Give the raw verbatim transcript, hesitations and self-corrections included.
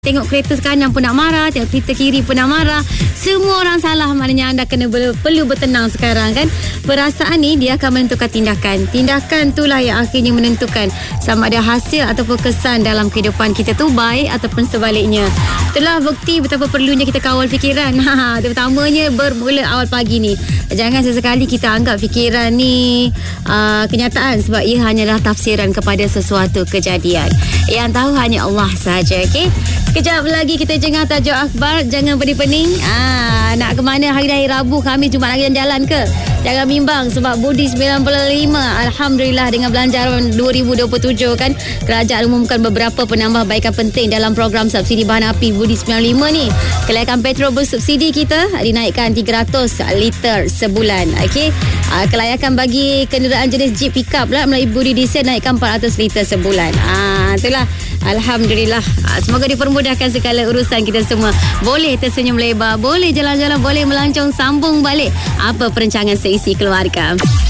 Tengok kereta kanan pun nak marah, tengok kereta kiri pun nak marah. Semua orang salah, maknanya anda kena ber, perlu bertenang sekarang kan. Perasaan ni dia akan menentukan tindakan. Tindakan itulah yang akhirnya menentukan sama ada hasil ataupun kesan dalam kehidupan kita tu baik ataupun sebaliknya. Itulah bukti betapa perlunya kita kawal fikiran. Ha, terutamanya bermula awal pagi ni. Jangan sesekali kita anggap fikiran ni uh, kenyataan, sebab ia hanyalah tafsiran kepada sesuatu kejadian. Yang tahu hanya Allah sahaja, okey? Sekejap lagi kita jengah tajuk akhbar. Jangan pening-pening. Ah, nak ke mana hari-hari Rabu, Khamis, Jumaat lagi jalan ke? Jangan bimbang sebab Budi sembilan puluh lima Alhamdulillah dengan belanjaran dua ribu dua puluh tujuh kan, kerajaan umumkan beberapa penambahbaikan penting dalam program subsidi bahan api Budi sembilan puluh lima ni. Kelaikan petrol bersubsidi kita dinaikkan tiga ratus liter sebulan. Okey. Ah, kelayakan bagi kenderaan jenis Jeep pickup lah melalui Budi diesel naikkan empat ratus liter sebulan. Ah, itulah. Alhamdulillah. Ah, semoga dipermudahkan segala urusan kita semua. Boleh tersenyum lebar, boleh jalan-jalan, boleh melancong, sambung balik apa perancangan seisi keluarga.